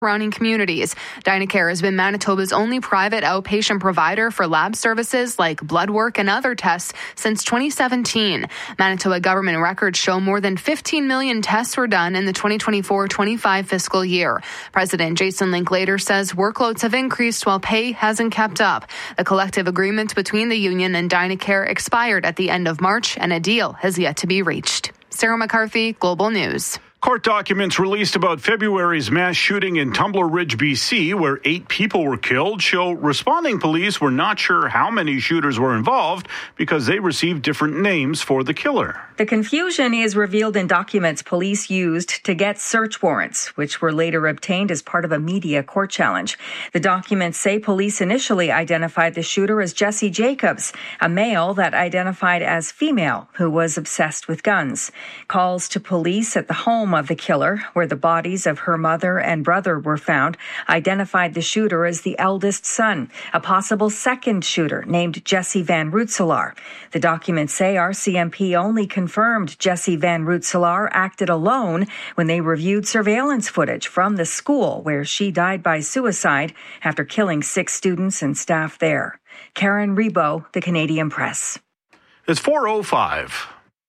surrounding communities. Dynacare has been Manitoba's only private outpatient provider for lab services like blood work and other tests since 2017. Manitoba government records show more than 15 million tests were done in the 2024-25 fiscal year. President Jason Linklater says workloads have increased while pay hasn't kept up. The collective agreement between the union and Dynacare expired at the end of March, and a deal has yet to be reached. Sarah McCarthy, Global News. Court documents released about February's mass shooting in Tumbler Ridge, BC, where 8 people were killed, show responding police were not sure how many shooters were involved because they received different names for the killer. The confusion is revealed in documents police used to get search warrants, which were later obtained as part of a media court challenge. The documents say police initially identified the shooter as Jesse Jacobs, a male that identified as female who was obsessed with guns. Calls to police at the home of the killer, where the bodies of her mother and brother were found, identified the shooter as the eldest son, a possible second shooter named Jesse Van Rootselaar. The documents say RCMP only confirmed Jesse Van Rootselaar acted alone when they reviewed surveillance footage from the school where she died by suicide after killing 6 students and staff there. Karen Rebo, The Canadian Press. It's 4:05.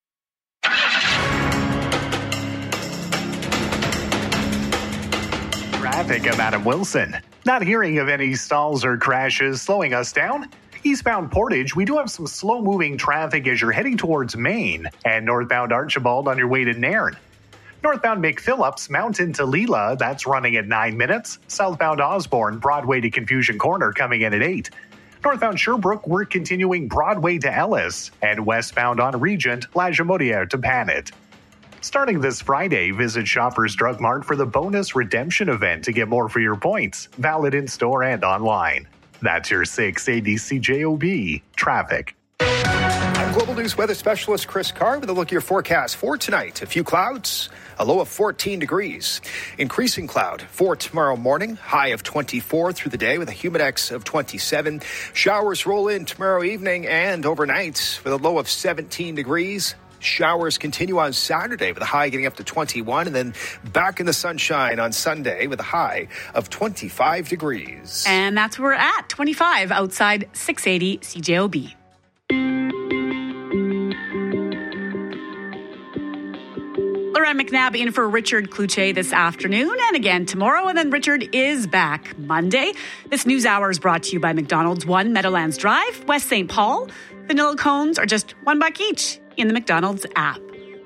Traffic, I'm Adam Wilson. Not hearing of any stalls or crashes slowing us down. Eastbound Portage, we do have some slow-moving traffic as you're heading towards Maine, and northbound Archibald on your way to Nairn. Northbound McPhillips, Mountain to Leela, that's running at 9 minutes. Southbound Osborne, Broadway to Confusion Corner coming in at 8. Northbound Sherbrooke, we're continuing Broadway to Ellis, and westbound on Regent, La Jamodière to Panet. Starting this Friday, visit Shoppers Drug Mart for the bonus redemption event to get more for your points, valid in-store and online. That's your 680 CJOB traffic. I'm Global News weather specialist Chris Carr with a look at your forecast for tonight. A few clouds, a low of 14 degrees. Increasing cloud for tomorrow morning, high of 24 through the day with a humidex of 27. Showers roll in tomorrow evening and overnight with a low of 17 degrees. Showers continue on Saturday with a high getting up to 21, and then back in the sunshine on Sunday with a high of 25 degrees. And that's where we're at, 25 outside 680 CJOB. Lauren McNabb in for Richard Cloutier this afternoon and again tomorrow. And then Richard is back Monday. This news hour is brought to you by McDonald's, 1 Meadowlands Drive, West St. Paul. Vanilla cones are just $1 each in the McDonald's app.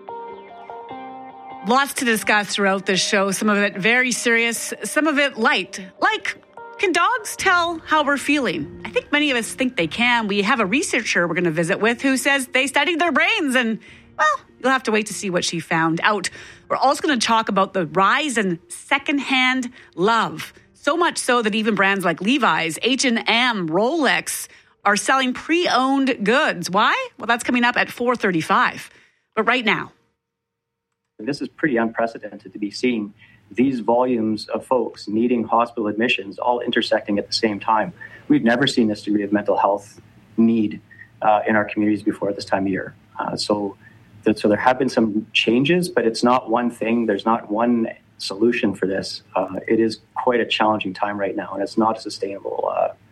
Lots to discuss throughout this show. Some of it very serious, some of it light. Like, can dogs tell how we're feeling? I think many of us think they can. We have a researcher we're going to visit with who says they studied their brains and, well, you'll have to wait to see what she found out. We're also going to talk about the rise in secondhand love. So much so that even brands like Levi's, H&M, Rolex are selling pre-owned goods. Why? Well, that's coming up at 4:35. But right now. This is pretty unprecedented to be seeing these volumes of folks needing hospital admissions all intersecting at the same time. We've never seen this degree of mental health need in our communities before at this time of year. So there have been some changes, but it's not one thing. There's not one solution for this. It is quite a challenging time right now, and it's not sustainable.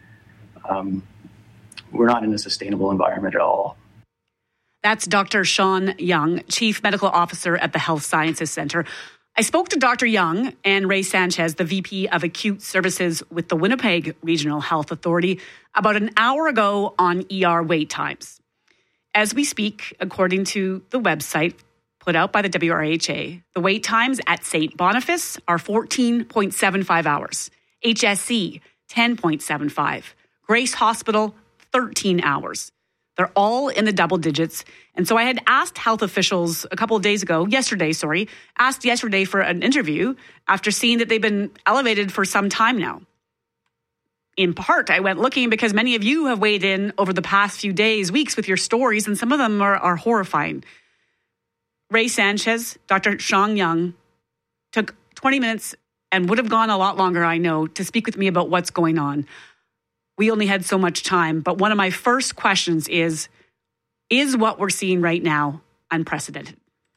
We're not in a sustainable environment at all. That's Dr. Sean Young, Chief Medical Officer at the Health Sciences Centre. I spoke to Dr. Young and Ray Sanchez, the VP of Acute Services with the Winnipeg Regional Health Authority, about an hour ago on ER wait times. As we speak, according to the website put out by the WRHA, the wait times at St. Boniface are 14.75 hours, HSC 10.75, Grace Hospital 13 hours. They're all in the double digits. And so I had asked health officials yesterday for an interview after seeing that they've been elevated for some time now. In part, I went looking because many of you have weighed in over the past few days, weeks with your stories, and some of them are horrifying. Ray Sanchez, Dr. Sean Young, took 20 minutes and would have gone a lot longer, I know, to speak with me about what's going on. We only had so much time, but one of my first questions is what we're seeing right now unprecedented?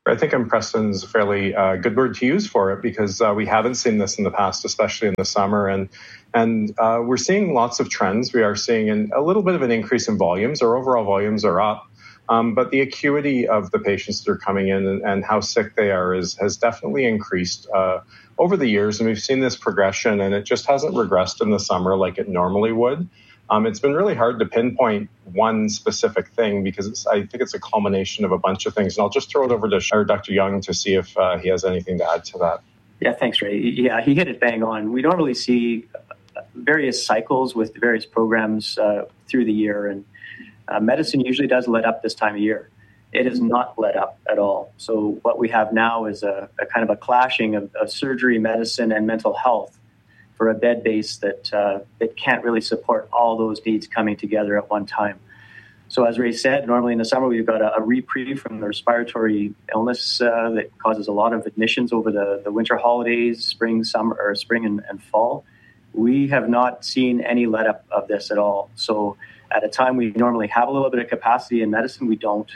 I think unprecedented is a fairly good word to use for it, because we haven't seen this in the past, especially in the summer. And we're seeing lots of trends. We are seeing a little bit of an increase in volumes. Our overall volumes are up. But the acuity of the patients that are coming in and how sick they are has definitely increased over the years. And we've seen this progression, and it just hasn't regressed in the summer like it normally would. It's been really hard to pinpoint one specific thing, because I think it's a culmination of a bunch of things. And I'll just throw it over to Dr. Young to see if he has anything to add to that. Yeah, thanks, Ray. Yeah, he hit it bang on. We normally see various cycles with various programs through the year, and medicine usually does let up this time of year. It has not let up at all. So what we have now is a kind of a clashing of surgery, medicine, and mental health for a bed base that can't really support all those needs coming together at one time. So as Ray said, normally in the summer we've got a reprieve from the respiratory illness that causes a lot of admissions over the winter holidays, spring and fall. We have not seen any let up of this at all. So at a time we normally have a little bit of capacity in medicine, we don't.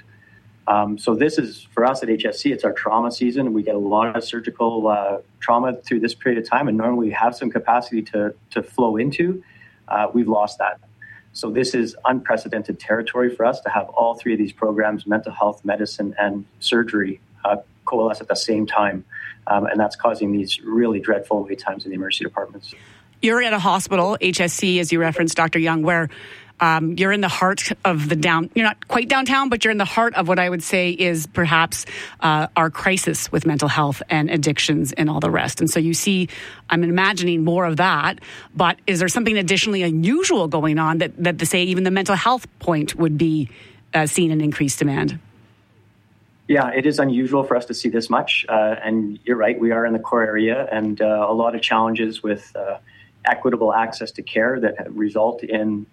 So this is, for us at HSC, it's our trauma season. We get a lot of surgical trauma through this period of time, and normally we have some capacity to flow into. We've lost that. So this is unprecedented territory for us to have all three of these programs, mental health, medicine, and surgery, coalesce at the same time. And that's causing these really dreadful wait times in the emergency departments. You're at a hospital, HSC, as you referenced, Dr. Young, where you're in the heart of you're not quite downtown, but you're in the heart of what I would say is perhaps our crisis with mental health and addictions and all the rest. And so you see, I'm imagining more of that, but is there something additionally unusual going on that to say even the mental health point would be seeing an increased demand? Yeah, it is unusual for us to see this much. And you're right, we are in the core area, and a lot of challenges with equitable access to care that result in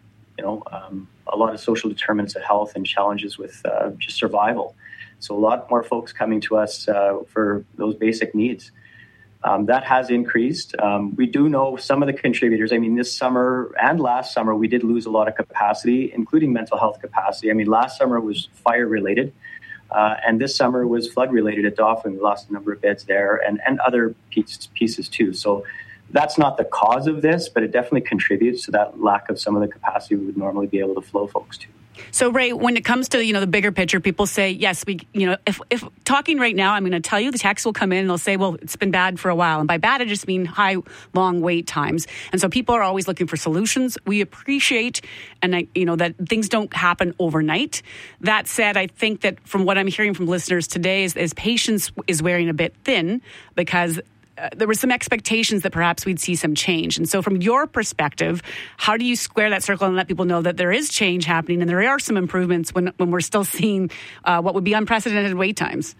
a lot of social determinants of health and challenges with just survival. So a lot more folks coming to us for those basic needs. That has increased. We do know some of the contributors. I mean, this summer and last summer, we did lose a lot of capacity, including mental health capacity. I mean, last summer was fire-related, and this summer was flood-related at Dauphin. We lost a number of beds there and other pieces too. So that's not the cause of this, but it definitely contributes to that lack of some of the capacity we would normally be able to flow folks to. So, Ray, when it comes to, the bigger picture, people say, yes, if talking right now, I'm going to tell you, the techs will come in and they'll say, well, it's been bad for a while. And by bad, I just mean high, long wait times. And so people are always looking for solutions. We appreciate, that things don't happen overnight. That said, I think that from what I'm hearing from listeners today is patience is wearing a bit thin, because there were some expectations that perhaps we'd see some change. And so from your perspective, how do you square that circle and let people know that there is change happening and there are some improvements when we're still seeing what would be unprecedented wait times?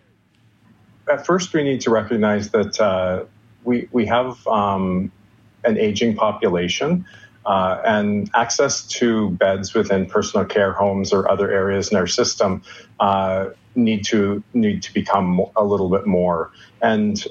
At first, we need to recognize that we have an aging population, and access to beds within personal care homes or other areas in our system need to become a little bit more. And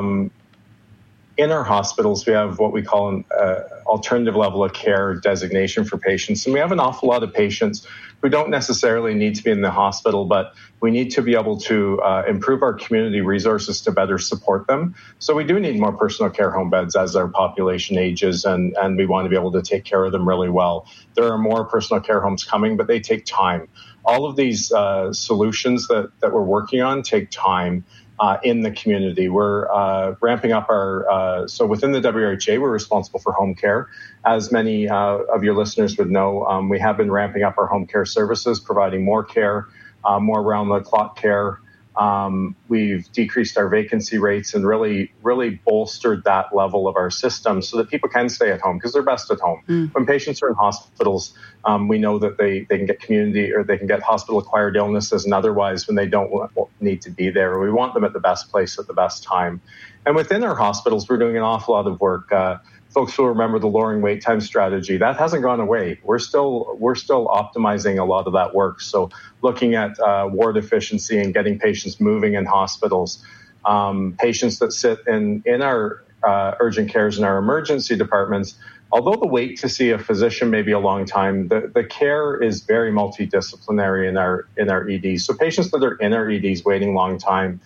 in our hospitals, we have what we call an alternative level of care designation for patients. And we have an awful lot of patients who don't necessarily need to be in the hospital, but we need to be able to improve our community resources to better support them. So we do need more personal care home beds as our population ages, and we want to be able to take care of them really well. There are more personal care homes coming, but they take time. All of these solutions that we're working on take time. In the community. We're ramping up so within the WRHA, we're responsible for home care. As many of your listeners would know, we have been ramping up our home care services, providing more care, more round-the-clock care. We've decreased our vacancy rates and really, really bolstered that level of our system so that people can stay at home because they're best at home. When patients are in hospitals, we know that they can get community or they can get hospital-acquired illnesses and otherwise when they don't need to be there. We want them at the best place at the best time. And within our hospitals, we're doing an awful lot of work. Folks will remember the lowering wait time strategy. That hasn't gone away. We're still optimizing a lot of that work. So looking at ward efficiency and getting patients moving in hospitals, patients that sit in our urgent cares in our emergency departments, although the wait to see a physician may be a long time, the care is very multidisciplinary in our EDs. So patients that are in our EDs waiting a long time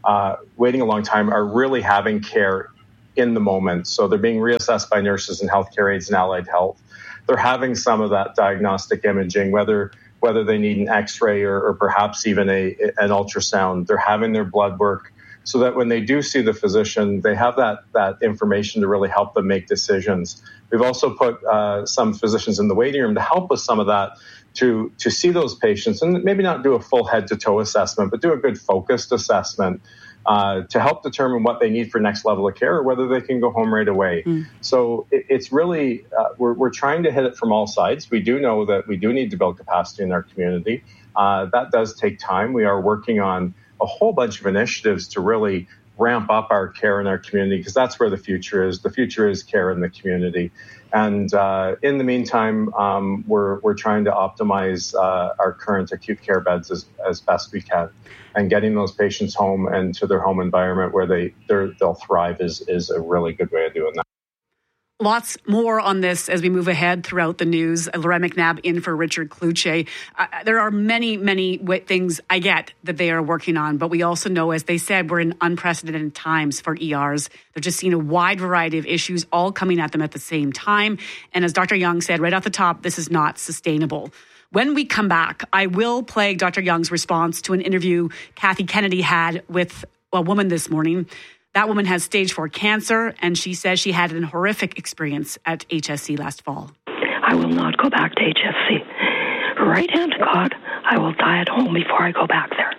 are really having care in the moment. So they're being reassessed by nurses and healthcare aides and allied health. They're having some of that diagnostic imaging, whether they need an X-ray or perhaps even an ultrasound. They're having their blood work so that when they do see the physician, they have that information to really help them make decisions. We've also put some physicians in the waiting room to help with some of that, to see those patients and maybe not do a full head-to-toe assessment, but do a good focused assessment to help determine what they need for next level of care or whether they can go home right away. So it's really, we're trying to hit it from all sides. We do know that we do need to build capacity in our community. That does take time. We are working on a whole bunch of initiatives to really ramp up our care in our community, because that's where the future is. The future is care in the community. And in the meantime, we're trying to optimize our current acute care beds as best we can. And getting those patients home and to their home environment where they'll thrive is a really good way of doing that. Lots more on this as we move ahead throughout the news. Lorraine McNabb in for Richard Cloutier. There are many, many things I get that they are working on, but we also know, as they said, we're in unprecedented times for ERs. They're just seeing a wide variety of issues all coming at them at the same time. And as Dr. Young said right off the top, this is not sustainable. When we come back, I will play Dr. Young's response to an interview Kathy Kennedy had with a woman this morning. That woman has stage 4 cancer, and she says she had an horrific experience at HSC last fall. I will not go back to HSC. Right hand to God, I will die at home before I go back there.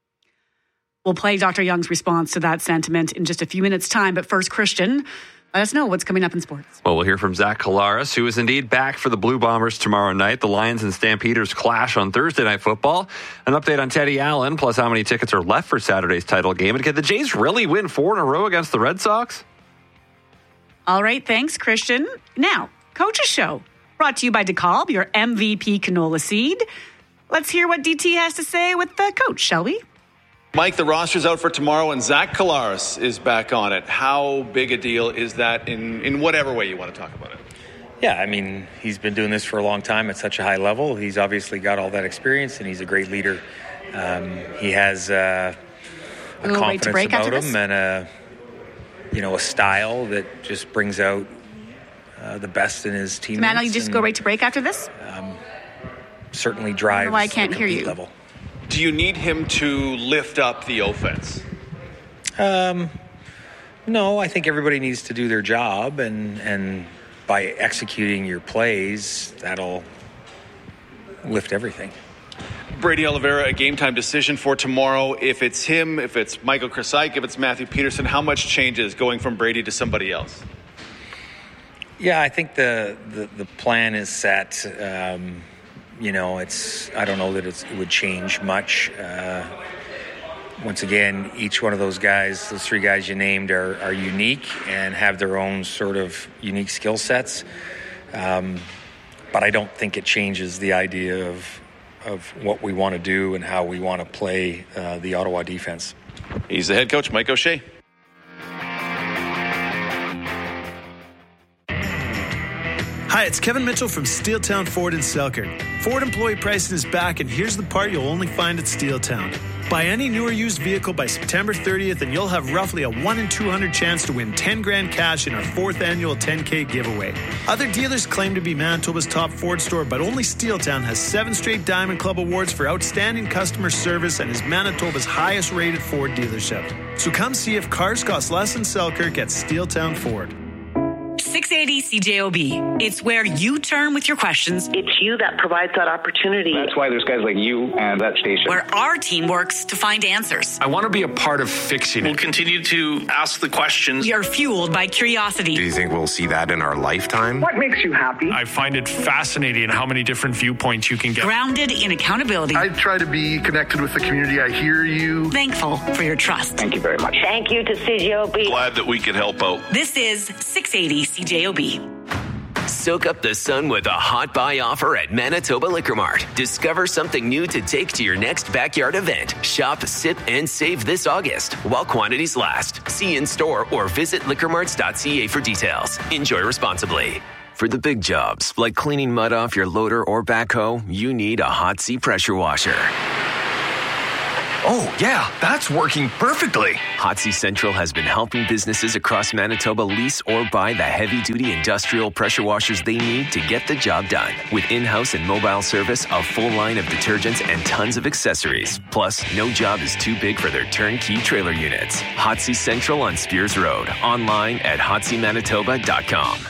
We'll play Dr. Young's response to that sentiment in just a few minutes' time. But first, Christian, let us know what's coming up in sports. Well, we'll hear from Zach Collaros, who is indeed back for the Blue Bombers tomorrow night. The Lions and Stampeders clash on Thursday Night Football. An update on Teddy Allen, plus how many tickets are left for Saturday's title game. And can the Jays really win 4 in a row against the Red Sox? All right, thanks, Christian. Now, Coach's Show, brought to you by DeKalb, your MVP canola seed. Let's hear what DT has to say with the coach, shall we? Mike, the roster's out for tomorrow, and Zach Collaros is back on it. How big a deal is that in whatever way you want to talk about it? Yeah, I mean, he's been doing this for a long time at such a high level. He's obviously got all that experience, and he's a great leader. He has a confidence about him and a style that just brings out the best in his teammates. Samantha, you just go right to break after this? Certainly drives. I don't know why I can't hear you. Level. Do you need him to lift up the offense? No, I think everybody needs to do their job, and by executing your plays, that'll lift everything. Brady Oliveira, a game-time decision for tomorrow. If it's him, if it's Michael Krasik, if it's Matthew Peterson, how much changes going from Brady to somebody else? Yeah, I think the plan is set. I don't know that it would change much. Once again, each one of those guys, those 3 guys you named, are unique and have their own sort of unique skill sets. But I don't think it changes the idea of what we want to do and how we want to play the Ottawa defense. He's the head coach, Mike O'Shea. Hi, it's Kevin Mitchell from Steeltown Ford in Selkirk. Ford employee pricing is back, and here's the part you'll only find at Steeltown. Buy any new or used vehicle by September 30th, and you'll have roughly a 1 in 200 chance to win $10,000 cash in our 4th annual 10K giveaway. Other dealers claim to be Manitoba's top Ford store, but only Steeltown has 7 straight Diamond Club awards for outstanding customer service and is Manitoba's highest rated Ford dealership. So come see if cars cost less in Selkirk at Steeltown Ford. 680 CJOB. It's where you turn with your questions. It's you that provides that opportunity. That's why there's guys like you and that station. Where our team works to find answers. I want to be a part of fixing it. We'll continue to ask the questions. We are fueled by curiosity. Do you think we'll see that in our lifetime? What makes you happy? I find it fascinating how many different viewpoints you can get. Grounded in accountability. I try to be connected with the community. I hear you. Thankful for your trust. Thank you very much. Thank you to CJOB. Glad that we could help out. This is 680 CJOB. Soak up the sun with a hot buy offer at Manitoba Liquor Mart. Discover something new to take to your next backyard event. Shop, sip, and save this August while quantities last. See in store or visit liquormarts.ca for details. Enjoy responsibly. For the big jobs, like cleaning mud off your loader or backhoe, you need a Hot Sea pressure washer. Oh, yeah, that's working perfectly. Hot Sea Central has been helping businesses across Manitoba lease or buy the heavy-duty industrial pressure washers they need to get the job done. With in-house and mobile service, a full line of detergents, and tons of accessories. Plus, no job is too big for their turnkey trailer units. Hot Sea Central on Spears Road. Online at hotseamanitoba.com.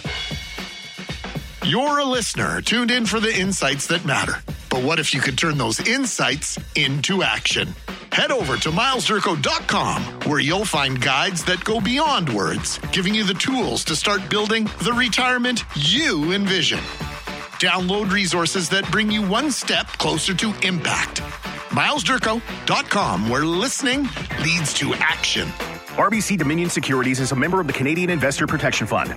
You're a listener tuned in for the insights that matter. But what if you could turn those insights into action? Head over to milesdurko.com, where you'll find guides that go beyond words, giving you the tools to start building the retirement you envision. Download resources that bring you one step closer to impact. milesdurko.com, where listening leads to action. RBC Dominion Securities is a member of the Canadian Investor Protection Fund.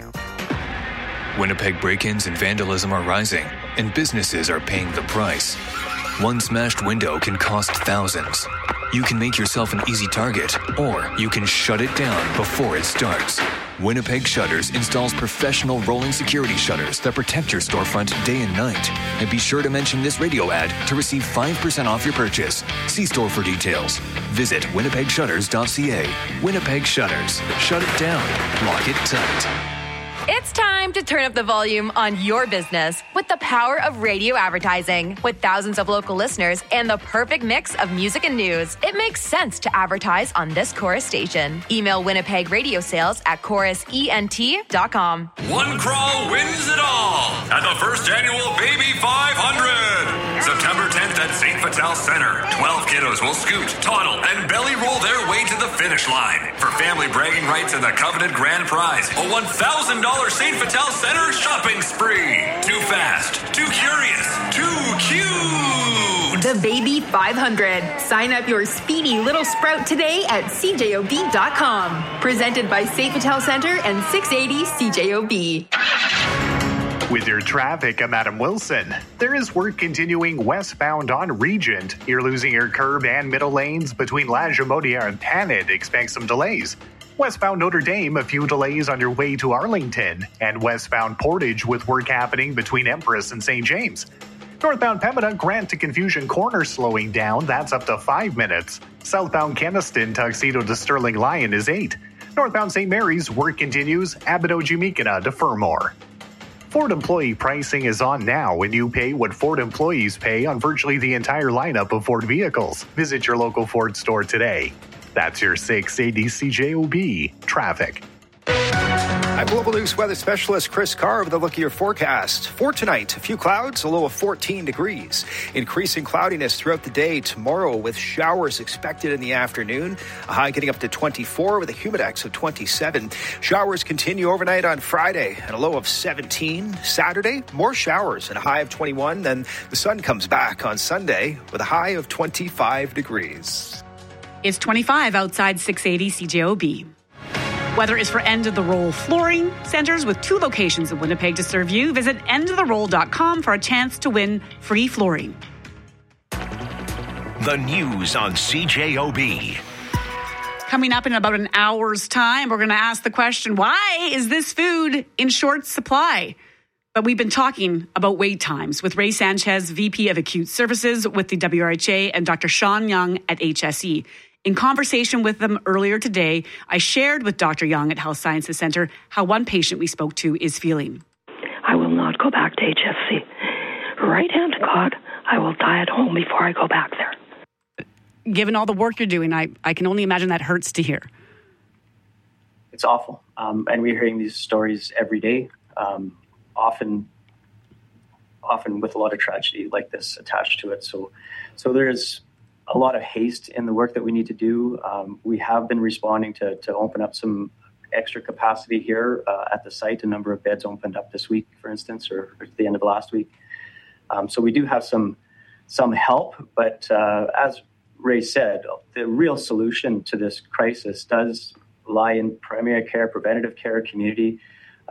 Winnipeg break-ins and vandalism are rising, and businesses are paying the price. One smashed window can cost thousands. You can make yourself an easy target, or you can shut it down before it starts. Winnipeg Shutters installs professional rolling security shutters that protect your storefront day and night. And be sure to mention this radio ad to receive 5% off your purchase. See store for details. Visit winnipegshutters.ca. Winnipeg Shutters. Shut it down. Lock it tight. It's time to turn up the volume on your business with the power of radio advertising. With thousands of local listeners and the perfect mix of music and news, it makes sense to advertise on this Chorus station. Email Winnipeg Radio Sales at chorusent.com. One crawl wins it all at the first annual Baby 500. September 10th at St. Vital Center. 12 kiddos will scoot, toddle, and belly roll their way to the finish line. For family bragging rights and the coveted grand prize, a $1,000 St. Vital Center shopping spree. Too fast, too curious, too cute. The Baby 500. Sign up your speedy little sprout today at cjob.com. Presented by St. Vital Center and 680 CJOB. With your traffic, I'm Adam Wilson. There is work continuing westbound on Regent. You're losing your curb and middle lanes between La Jamodia and Paned. Expect some delays. Westbound Notre Dame, a few delays on your way to Arlington. And westbound Portage with work happening between Empress and St. James. Northbound Pembina, Grant to Confusion Corner slowing down. That's up to 5 minutes. Southbound Keniston, Tuxedo to Sterling Lion is 8. Northbound St. Mary's, work continues. Abido-Jumikana to Fermor. Ford employee pricing is on now, and you pay what Ford employees pay on virtually the entire lineup of Ford vehicles. Visit your local Ford store today. That's your 680 CJOB traffic. I'm Global News weather specialist Chris Carr with a look at your forecast. For tonight, a few clouds, a low of 14 degrees. Increasing cloudiness throughout the day tomorrow with showers expected in the afternoon. A high getting up to 24 with a humidex of 27. Showers continue overnight on Friday and a low of 17. Saturday, more showers and a high of 21. Then the sun comes back on Sunday with a high of 25 degrees. It's 25 outside 680 CJOB. Weather is for End of the Roll Flooring Centers with 2 locations in Winnipeg to serve you. Visit endoftheroll.com for a chance to win free flooring. The news on CJOB. Coming up in about an hour's time, we're going to ask the question, why is this food in short supply? But we've been talking about wait times with Ray Sanchez, VP of Acute Services with the WRHA, and Dr. Sean Young at HSE. In conversation with them earlier today, I shared with Dr. Young at Health Sciences Centre how one patient we spoke to is feeling. I will not go back to HSC. Right hand to God, I will die at home before I go back there. Given all the work you're doing, I can only imagine that hurts to hear. It's awful. And we're hearing these stories every day, often with a lot of tragedy like this attached to it. So there's a lot of haste in the work that we need to do. We have been responding to open up some extra capacity here at the site. A number of beds opened up this week, for instance, or at the end of last week. So we do have some help, but as Ray said, the real solution to this crisis does lie in primary care, preventative care, community.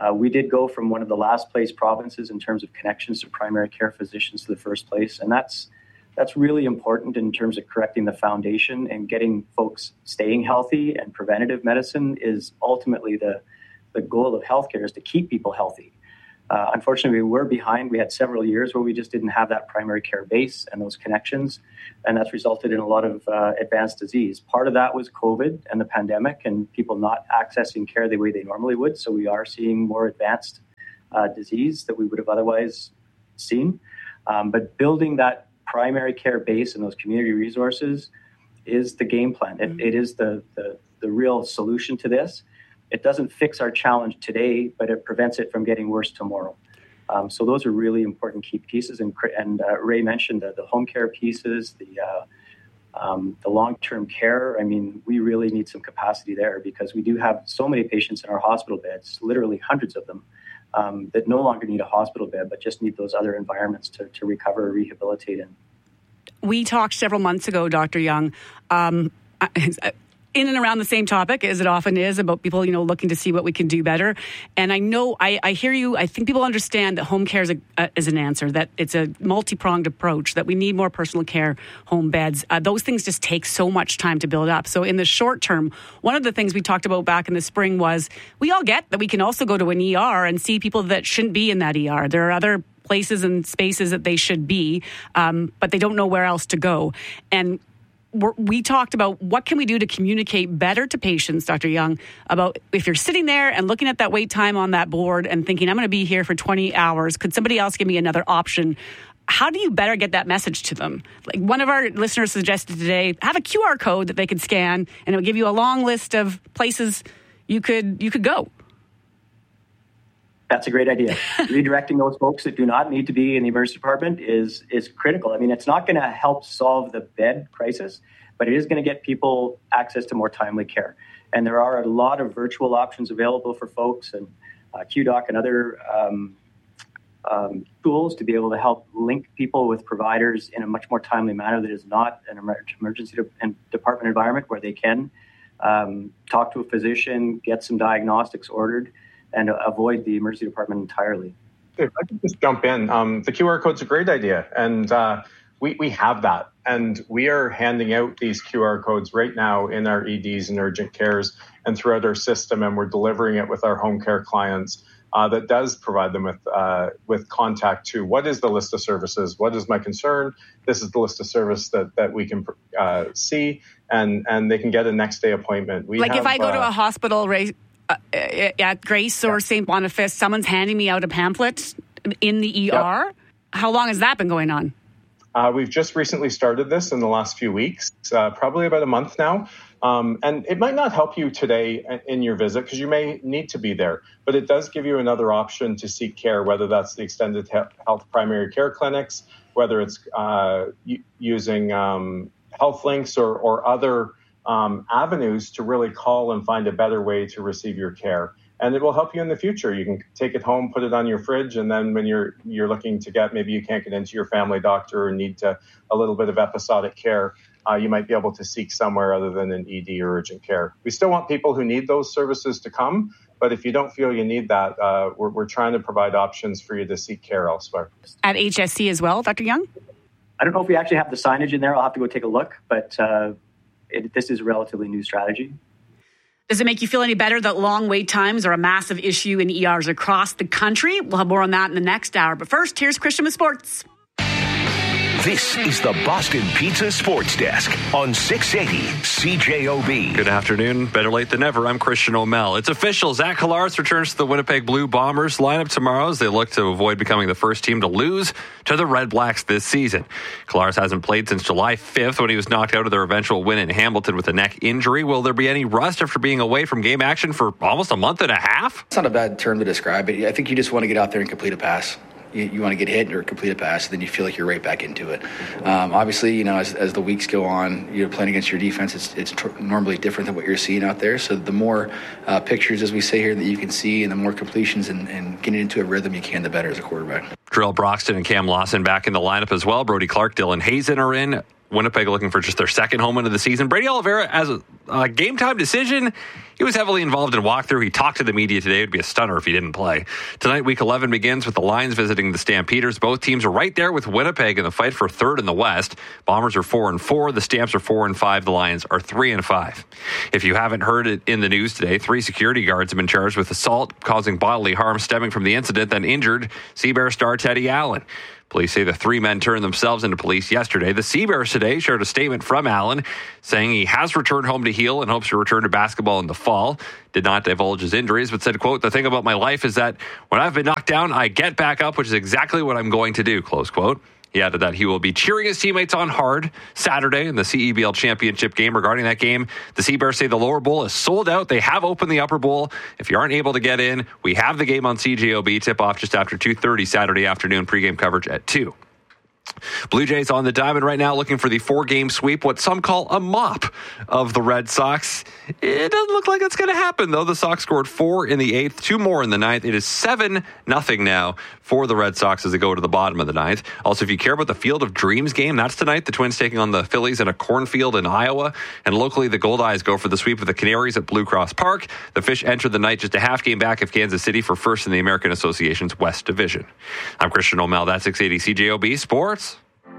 We did go from one of the last place provinces in terms of connections to primary care physicians to the first place, and that's really important in terms of correcting the foundation and getting folks staying healthy. And preventative medicine is ultimately the goal of healthcare, is to keep people healthy. Unfortunately, we were behind. We had several years where we just didn't have that primary care base and those connections, and that's resulted in a lot of advanced disease. Part of that was COVID and the pandemic and people not accessing care the way they normally would, so we are seeing more advanced disease that we would have otherwise seen. But building that primary care base and those community resources is the game plan. It is the real solution to this. It doesn't fix our challenge today, but it prevents it from getting worse tomorrow. So those are really important key pieces. And Ray mentioned the home care pieces, the long-term care. I mean, we really need some capacity there because we do have so many patients in our hospital beds, literally hundreds of them, that no longer need a hospital bed, but just need those other environments to recover or rehabilitate in. We talked several months ago, Dr. Young, in and around the same topic, as it often is, about people, looking to see what we can do better. And I know, I hear you. I think people understand that home care is an answer, that it's a multi-pronged approach, that we need more personal care home beds. Those things just take so much time to build up. So in the short term, one of the things we talked about back in the spring was we all get that we can also go to an ER and see people that shouldn't be in that ER. There are other places and spaces that they should be, but they don't know where else to go. And we talked about what can we do to communicate better to patients, Dr. Young, about if you're sitting there and looking at that wait time on that board and thinking, I'm going to be here for 20 hours. Could somebody else give me another option? How do you better get that message to them? Like one of our listeners suggested today, have a QR code that they could scan and it would give you a long list of places you could go. That's a great idea. Redirecting those folks that do not need to be in the emergency department is critical. I mean, it's not going to help solve the bed crisis, but it is going to get people access to more timely care. And there are a lot of virtual options available for folks, and QDoc and other tools to be able to help link people with providers in a much more timely manner that is not an emergency department environment, where they can talk to a physician, get some diagnostics ordered, and avoid the emergency department entirely. If I could just jump in, the QR code's a great idea, and we have that. And we are handing out these QR codes right now in our EDs and urgent cares and throughout our system, and we're delivering it with our home care clients. That does provide them with contact to what is the list of services, what is my concern, this is the list of service that we can see, and they can get a next day appointment. If I go to a hospital, Ray, at Grace or St. Boniface, someone's handing me out a pamphlet in the ER. Yep. How long has that been going on? We've just recently started this in the last few weeks, probably about a month now. And it might not help you today in your visit because you may need to be there, but it does give you another option to seek care, whether that's the extended health primary care clinics, whether it's using HealthLinks or other avenues to really call and find a better way to receive your care. And it will help you in the future. You can take it home, put it on your fridge, and then when you're looking to maybe you can't get into your family doctor or need a little bit of episodic care, you might be able to seek somewhere other than an ED or urgent care. We still want people who need those services to come, but if you don't feel you need that, we're trying to provide options for you to seek care elsewhere. At HSC as well, Dr. Young? I don't know if we actually have the signage in there. I'll have to go take a look, but this is a relatively new strategy. Does it make you feel any better that long wait times are a massive issue in ERs across the country? We'll have more on that in the next hour. But first, here's Christian with sports. This is the Boston Pizza Sports Desk on 680 CJOB. Good afternoon. Better late than never. I'm Christian O'Mell. It's official. Zach Collaros returns to the Winnipeg Blue Bombers lineup tomorrow as they look to avoid becoming the first team to lose to the Red Blacks this season. Collaros hasn't played since July 5th when he was knocked out of their eventual win in Hamilton with a neck injury. Will there be any rust after being away from game action for almost a month and a half? It's not a bad term to describe it. I think you just want to get out there and complete a pass. You want to get hit or complete a pass, and then you feel like you're right back into it. Obviously, as the weeks go on, you're playing against your defense. It's normally different than what you're seeing out there. So the more pictures, as we say here, that you can see, and the more completions and getting into a rhythm you can, the better as a quarterback. Terrell Broxton and Cam Lawson back in the lineup as well. Brody Clark, Dylan Hazen are in. Winnipeg looking for just their second home win of the season. Brady Oliveira, as a game time decision, he was heavily involved in walkthrough. He talked to the media today. It would be a stunner if he didn't play. Tonight, Week 11 begins with the Lions visiting the Stampeders. Both teams are right there with Winnipeg in the fight for third in the West. Bombers are 4-4. The Stamps are 4-5. The Lions are 3-5. If you haven't heard it in the news today, 3 security guards have been charged with assault causing bodily harm stemming from the incident that injured Sea-Bear star Teddy Allen. Police say the 3 men turned themselves into police yesterday. The Sea-Bears today shared a statement from Allen saying he has returned home to heal and hopes to return to basketball in the fall. Did not divulge his injuries, but said, quote, "The thing about my life is that when I've been knocked down, I get back up, which is exactly what I'm going to do," close quote. He added that he will be cheering his teammates on hard Saturday in the CEBL championship game. Regarding that game, the Sea-Bears say the lower bowl is sold out. They have opened the upper bowl. If you aren't able to get in, we have the game on CJOB. Tip-off just after 2:30 Saturday afternoon. Pregame coverage at 2. Blue Jays on the diamond right now looking for the 4-game sweep, what some call a mop of the Red Sox. It doesn't look like it's going to happen, though. The Sox scored 4 in the 8th, 2 more in the 9th. It is 7-0 now for the Red Sox as they go to the bottom of the 9th. Also, if you care about the Field of Dreams game, that's tonight. The Twins taking on the Phillies in a cornfield in Iowa. And locally, the Gold Eyes go for the sweep of the Canaries at Blue Cross Park. The Fish enter the night just a half game back of Kansas City for first in the American Association's West Division. I'm Christian O'Mell. That's 680 CJOB Sports.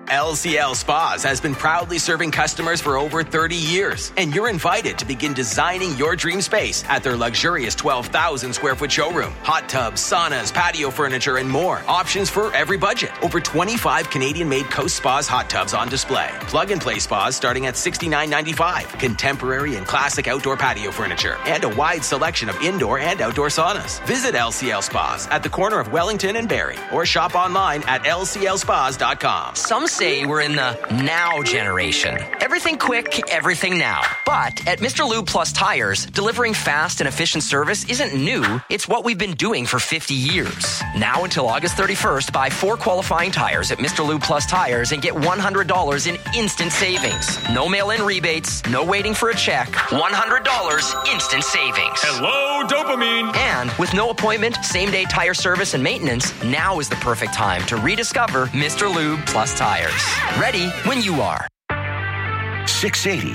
LCL Spas has been proudly serving customers for over 30 years, and you're invited to begin designing your dream space at their luxurious 12,000 square foot showroom. Hot tubs, saunas, patio furniture, and more. Options for every budget. Over 25 Canadian-made Coast Spas hot tubs on display. Plug-and-play spas starting at $69.95. Contemporary and classic outdoor patio furniture, and a wide selection of indoor and outdoor saunas. Visit LCL Spas at the corner of Wellington and Barrie, or shop online at lclspas.com. Some say we're in the now generation. Everything quick, everything now. But at Mr. Lube Plus Tires, delivering fast and efficient service isn't new. It's what we've been doing for 50 years. Now until August 31st, buy 4 qualifying tires at Mr. Lube Plus Tires and get $100 in instant savings. No mail-in rebates, no waiting for a check. $100 instant savings. Hello, dopamine. And with no appointment, same-day tire service and maintenance, now is the perfect time to rediscover Mr. Lube Plus Tires. Ready when you are. 680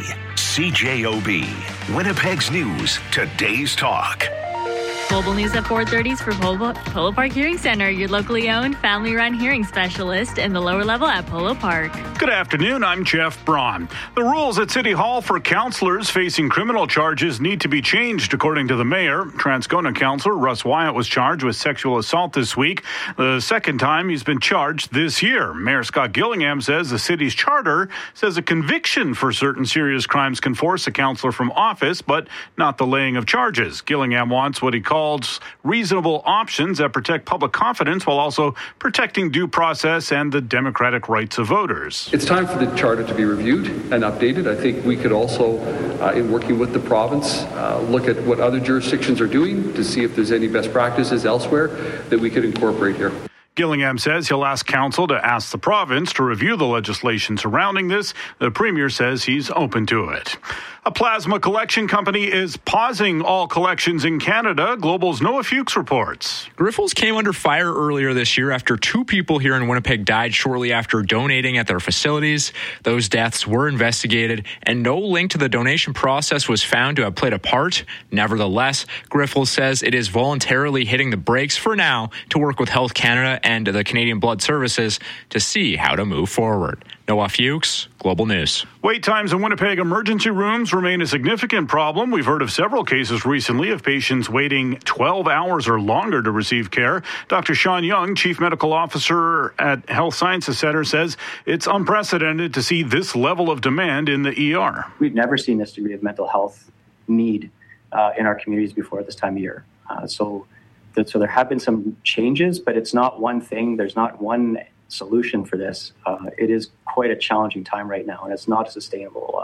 CJOB. Winnipeg's News. Today's Talk. Global News at 4:30 for Polo Park Hearing Center, your locally owned, family-run hearing specialist in the lower level at Polo Park. Good afternoon, I'm Jeff Braun. The rules at City Hall for councillors facing criminal charges need to be changed, according to the mayor. Transcona councillor Russ Wyatt was charged with sexual assault this week, the second time he's been charged this year. Mayor Scott Gillingham says the city's charter says a conviction for certain serious crimes can force a councillor from office, but not the laying of charges. Gillingham wants what he calls reasonable options that protect public confidence while also protecting due process and the democratic rights of voters. It's time for the charter to be reviewed and updated. I think we could also, in working with the province, look at what other jurisdictions are doing to see if there's any best practices elsewhere that we could incorporate here. Gillingham says he'll ask council to ask the province to review the legislation surrounding this. The premier says he's open to it. A plasma collection company is pausing all collections in Canada. Global's Noah Fuchs reports. Grifols came under fire earlier this year after 2 people here in Winnipeg died shortly after donating at their facilities. Those deaths were investigated, and no link to the donation process was found to have played a part. Nevertheless, Grifols says it is voluntarily hitting the brakes for now to work with Health Canada and the Canadian Blood Services to see how to move forward. Noah Fuchs, Global News. Wait times in Winnipeg emergency rooms remain a significant problem. We've heard of several cases recently of patients waiting 12 hours or longer to receive care. Dr. Sean Young, Chief Medical Officer at Health Sciences Centre, says it's unprecedented to see this level of demand in the ER. We've never seen this degree of mental health need in our communities before this time of year. So there have been some changes, but it's not one thing. There's not one solution for this. It is quite a challenging time right now, and it's not sustainable.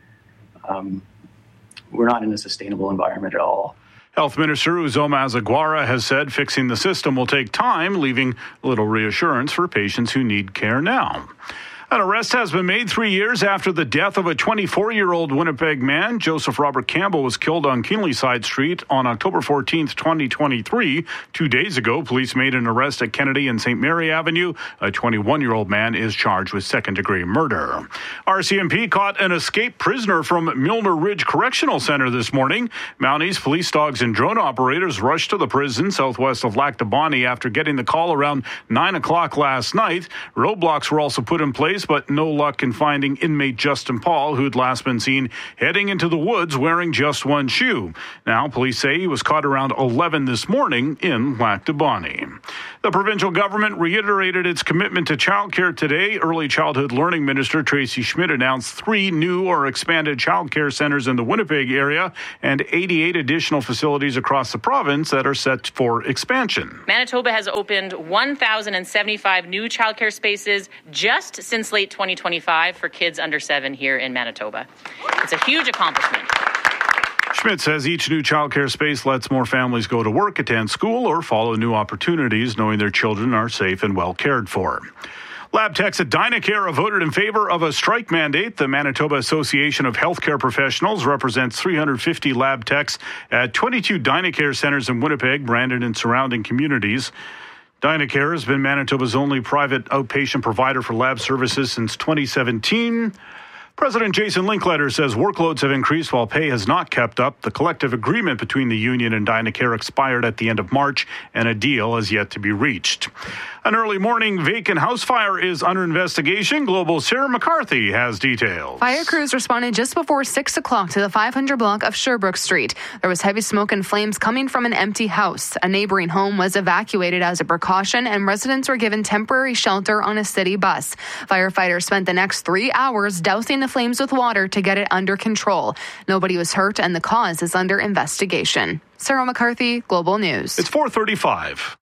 We're not in a sustainable environment at all. Health Minister Uzoma Azagwara has said fixing the system will take time, leaving little reassurance for patients who need care now. An arrest has been made 3 years after the death of a 24-year-old Winnipeg man. Joseph Robert Campbell was killed on Kinleyside Street on October 14th, 2023. 2 days ago, police made an arrest at Kennedy and St. Mary Avenue. A 21-year-old man is charged with second-degree murder. RCMP caught an escaped prisoner from Milner Ridge Correctional Center this morning. Mounties, police dogs, and drone operators rushed to the prison southwest of Lac du Bonnet after getting the call around 9 o'clock last night. Roadblocks were also put in place, but no luck in finding inmate Justin Paul, who'd last been seen heading into the woods wearing just one shoe. Now, police say he was caught around 11 this morning in Lac du Bonnet. The provincial government reiterated its commitment to childcare today. Early Childhood Learning Minister Tracy Schmidt announced 3 new or expanded childcare centers in the Winnipeg area and 88 additional facilities across the province that are set for expansion. Manitoba has opened 1,075 new childcare spaces just since late 2025 for kids under 7 here in Manitoba. It's a huge accomplishment. Schmidt says each new childcare space lets more families go to work, attend school, or follow new opportunities, knowing their children are safe and well cared for. Lab techs at Dynacare have voted in favor of a strike mandate. The Manitoba Association of Healthcare Professionals represents 350 lab techs at 22 Dynacare centers in Winnipeg, Brandon, and surrounding communities. Dynacare has been Manitoba's only private outpatient provider for lab services since 2017. President Jason Linkletter says workloads have increased while pay has not kept up. The collective agreement between the union and Dynacare expired at the end of March, and a deal has yet to be reached. An early morning vacant house fire is under investigation. Global's Sarah McCarthy has details. Fire crews responded just before 6 o'clock to the 500 block of Sherbrooke Street. There was heavy smoke and flames coming from an empty house. A neighboring home was evacuated as a precaution, and residents were given temporary shelter on a city bus. Firefighters spent the next 3 hours dousing the flames with water to get it under control. Nobody was hurt, and the cause is under investigation. Sarah McCarthy, Global News. It's 4:35.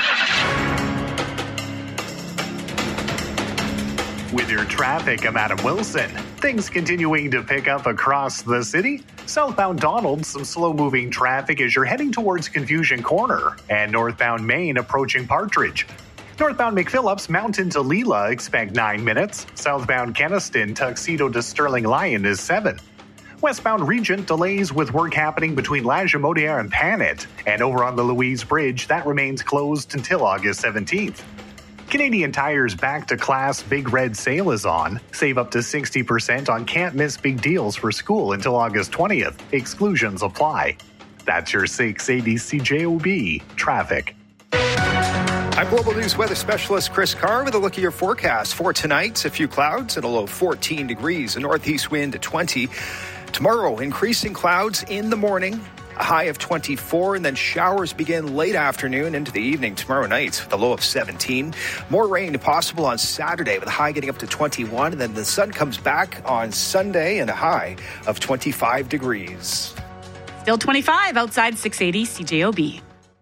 With your traffic, I'm Adam Wilson. Things continuing to pick up across the city. Southbound Donald, some slow-moving traffic as you're heading towards Confusion Corner. And northbound Main approaching Partridge. Northbound McPhillips, Mountain to Leela, expect 9 minutes. Southbound Kenaston, Tuxedo to Sterling Lion is 7. Westbound Regent, delays with work happening between La Jamodière and Panet. And over on the Louise Bridge, that remains closed until August 17th. Canadian Tire's Back to Class Big Red Sale is on. Save up to 60% on can't miss big deals for school until August 20th. Exclusions apply. That's your 680 CJOB traffic. I'm Global News weather specialist Chris Carr with a look at your forecast for tonight. A few clouds and a low of 14 degrees, a northeast wind at 20. Tomorrow, increasing clouds in the morning, a high of 24, and then showers begin late afternoon into the evening tomorrow night with a low of 17. More rain possible on Saturday with a high getting up to 21, and then the sun comes back on Sunday and a high of 25 degrees. Still 25 outside 680 CJOB.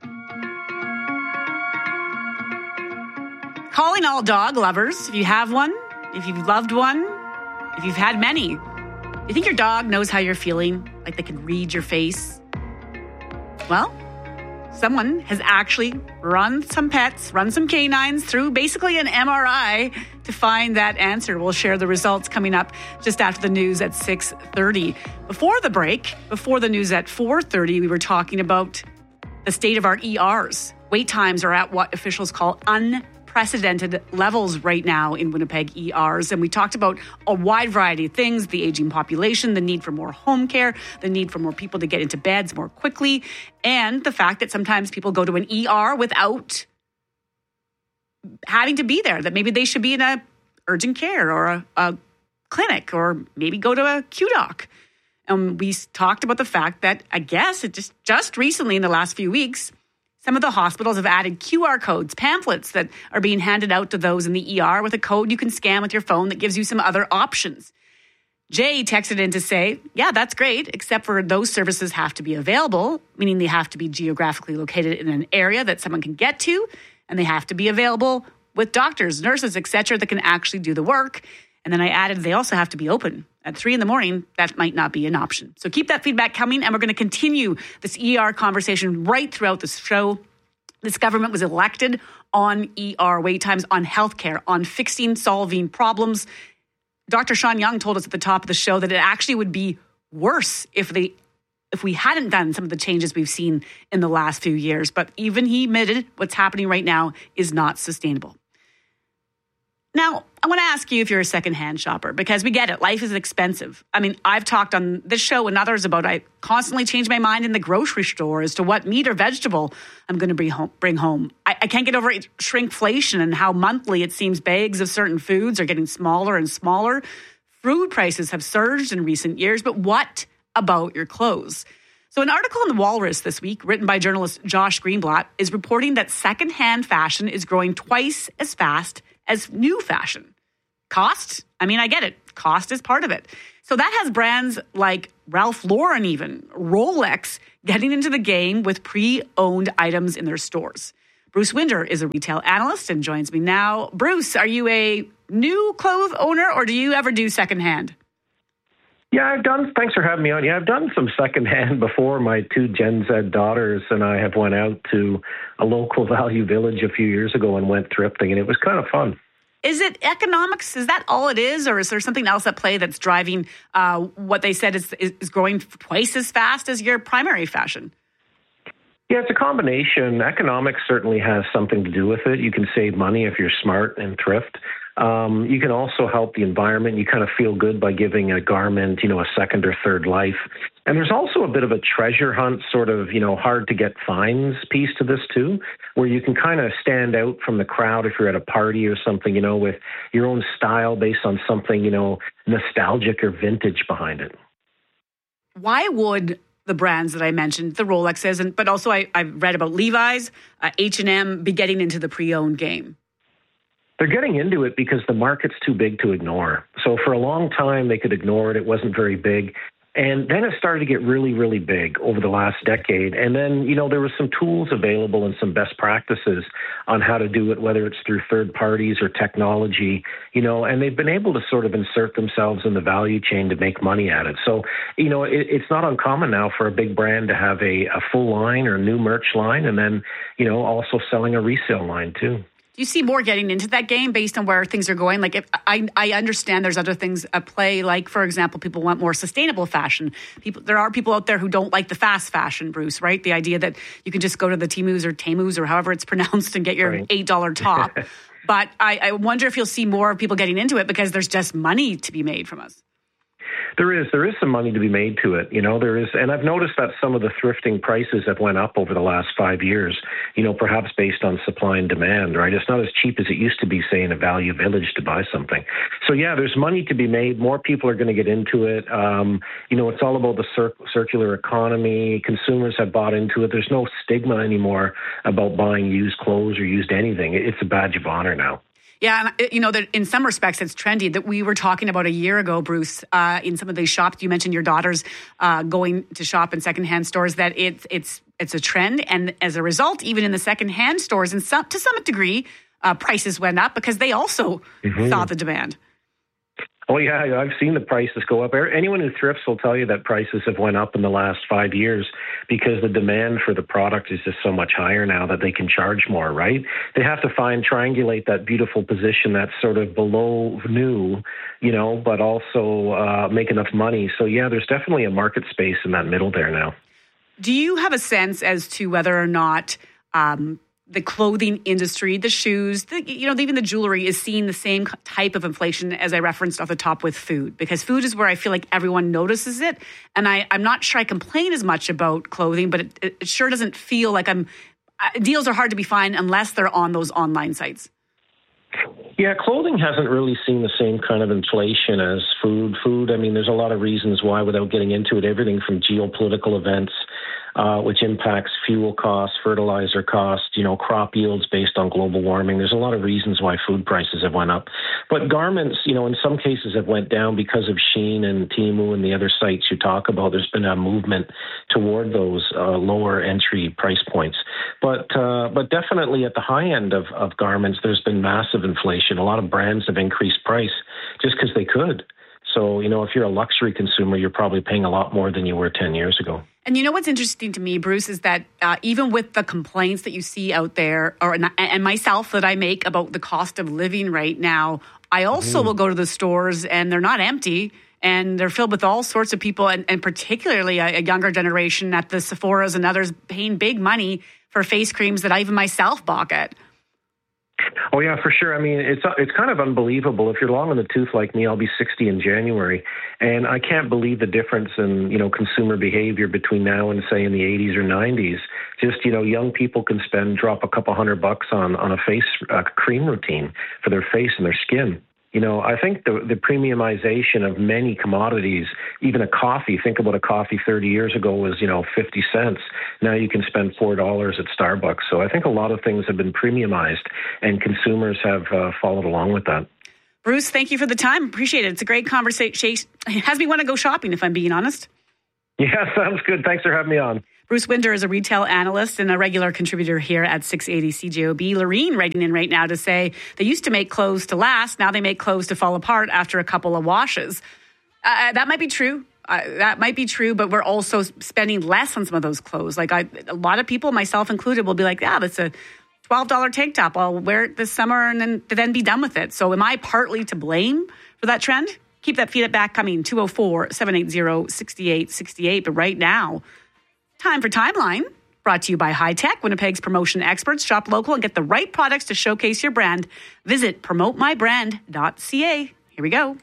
Calling all dog lovers. If you have one, if you've loved one, if you've had many, you think your dog knows how you're feeling, like they can read your face? Well, someone has actually run some canines through basically an MRI to find that answer. We'll share the results coming up just after the news at 6:30. Before the break, before the news at 4:30, we were talking about the state of our ERs. Wait times are at what officials call unprecedented levels right now in Winnipeg ERs. And we talked about a wide variety of things: the aging population, the need for more home care, the need for more people to get into beds more quickly, and the fact that sometimes people go to an ER without having to be there, that maybe they should be in a urgent care or a clinic, or maybe go to a QDoc. And we talked about the fact that I guess it just recently in the last few weeks, some of the hospitals have added QR codes, pamphlets that are being handed out to those in the ER with a code you can scan with your phone that gives you some other options. Jay texted in to say, yeah, that's great, except for those services have to be available, meaning they have to be geographically located in an area that someone can get to, and they have to be available with doctors, nurses, etc., that can actually do the work. And then I added they also have to be open at 3 a.m. That might not be an option. So keep that feedback coming, and we're going to continue this ER conversation right throughout the show. This government was elected on ER wait times, on healthcare, on solving problems. Dr. Sean Young told us at the top of the show that it actually would be worse if we hadn't done some of the changes we've seen in the last few years. But even he admitted what's happening right now is not sustainable. Now, I want to ask you if you're a secondhand shopper, because we get it. Life is expensive. I mean, I've talked on this show and others about I constantly change my mind in the grocery store as to what meat or vegetable I'm going to bring home. I can't get over shrinkflation and how monthly it seems bags of certain foods are getting smaller and smaller. Food prices have surged in recent years, but what about your clothes? So an article in The Walrus this week, written by journalist Josh Greenblatt, is reporting that secondhand fashion is growing twice as fast as new fashion. Cost? I mean, I get it. Cost is part of it. So that has brands like Ralph Lauren, even Rolex, getting into the game with pre-owned items in their stores. Bruce Winder is a retail analyst and joins me now. Bruce, are you a new clothes owner or do you ever do secondhand? Yeah, thanks for having me on. Yeah, I've done some secondhand before. My two Gen Z daughters and I have went out to a local Value Village a few years ago and went thrifting, and it was kind of fun. Is it economics? Is that all it is? Or is there something else at play that's driving what they said is growing twice as fast as your primary fashion? Yeah, it's a combination. Economics certainly has something to do with it. You can save money if you're smart and thrift. You can also help the environment. You kind of feel good by giving a garment, a second or third life. And there's also a bit of a treasure hunt, sort of, hard to get finds piece to this too, where you can kind of stand out from the crowd if you're at a party or something, with your own style based on something, nostalgic or vintage behind it. Why would the brands that I mentioned, the Rolexes, but also I've read about Levi's, H&M, be getting into the pre-owned game? They're getting into it because the market's too big to ignore. So for a long time, they could ignore it. It wasn't very big. And then it started to get really, really big over the last decade. And then, there were some tools available and some best practices on how to do it, whether it's through third parties or technology, and they've been able to sort of insert themselves in the value chain to make money at it. So, it's not uncommon now for a big brand to have a full line or new merch line and then, also selling a resale line too. Do you see more getting into that game based on where things are going? Like, if I understand there's other things at play, like, for example, people want more sustainable fashion. There are people out there who don't like the fast fashion, Bruce, right? The idea that you can just go to the Temus or however it's pronounced and get your $8 top. But I wonder if you'll see more people getting into it because there's just money to be made from us. There is some money to be made to it. There is, and I've noticed that some of the thrifting prices have went up over the last 5 years, perhaps based on supply and demand, right? It's not as cheap as it used to be, say, in a Value Village to buy something. So yeah, there's money to be made. More people are going to get into it. It's all about the circular economy. Consumers have bought into it. There's no stigma anymore about buying used clothes or used anything. It's a badge of honor now. Yeah, and that in some respects it's trendy. That we were talking about a year ago, Bruce, in some of these shops. You mentioned your daughters going to shop in secondhand stores. That it's a trend, and as a result, even in the secondhand stores, to some degree, prices went up because they also saw the demand. Oh, yeah, I've seen the prices go up. Anyone who thrifts will tell you that prices have went up in the last 5 years because the demand for the product is just so much higher now that they can charge more, right? They have to triangulate that beautiful position that's sort of below new, but also make enough money. So, yeah, there's definitely a market space in that middle there now. Do you have a sense as to whether or not the clothing industry, the shoes, even the jewelry is seeing the same type of inflation as I referenced off the top with food? Because food is where I feel like everyone notices it. And I'm not sure I complain as much about clothing, but it sure doesn't feel like deals are hard to be found unless they're on those online sites. Yeah, clothing hasn't really seen the same kind of inflation as food. I mean, there's a lot of reasons why without getting into it, everything from geopolitical events, which impacts fuel costs, fertilizer costs, crop yields based on global warming. There's a lot of reasons why food prices have went up. But garments, in some cases have went down because of Shein and Temu and the other sites you talk about. There's been a movement toward those lower entry price points. But definitely at the high end of garments, there's been massive inflation. A lot of brands have increased price just because they could. So, if you're a luxury consumer, you're probably paying a lot more than you were 10 years ago. And what's interesting to me, Bruce, is that even with the complaints that you see out there, and myself that I make about the cost of living right now, I also will go to the stores and they're not empty. And they're filled with all sorts of people, and particularly a younger generation at the Sephoras and others paying big money for face creams that I even myself balk at. Oh, yeah, for sure. I mean, it's kind of unbelievable. If you're long in the tooth like me, I'll be 60 in January. And I can't believe the difference in, consumer behavior between now and, say, in the 80s or 90s. Just, young people can drop a couple $100 on a face cream routine for their face and their skin. I think the premiumization of many commodities, even a coffee, think about a coffee 30 years ago was, 50 cents. Now you can spend $4 at Starbucks. So I think a lot of things have been premiumized and consumers have followed along with that. Bruce, thank you for the time. Appreciate it. It's a great conversation. It has me want to go shopping, if I'm being honest. Yeah, sounds good. Thanks for having me on. Bruce Winder is a retail analyst and a regular contributor here at 680 CJOB. Lorene writing in right now to say they used to make clothes to last. Now they make clothes to fall apart after a couple of washes. That might be true. But we're also spending less on some of those clothes. Like a lot of people, myself included, will be like, yeah, that's a $12 tank top. I'll wear it this summer and then be done with it. So am I partly to blame for that trend? Keep that feedback coming, 204-780-6868. But right now, time for Timeline, brought to you by High Tech, Winnipeg's promotion experts. Shop local and get the right products to showcase your brand. Visit promotemybrand.ca. Here we go.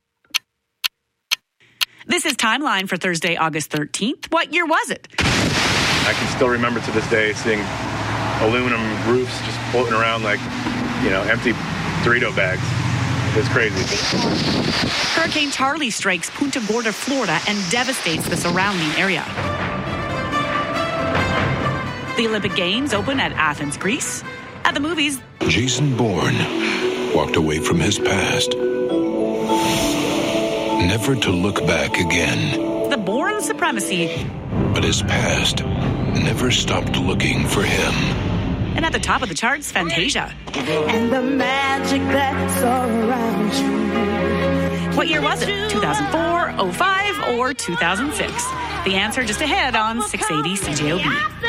This is Timeline for Thursday, August 13th. What year was it? I can still remember to this day seeing aluminum roofs just floating around like, empty Dorito bags. It's crazy. Hurricane Charlie strikes Punta Gorda, Florida, and devastates the surrounding area. The Olympic Games open at Athens, Greece. At the movies, Jason Bourne walked away from his past, never to look back again. The Bourne Supremacy. But his past never stopped looking for him. And at the top of the charts, Fantasia. And the magic that's all around you. What year was it? 2004, 05, or 2006? The answer just ahead on 680 CJOB.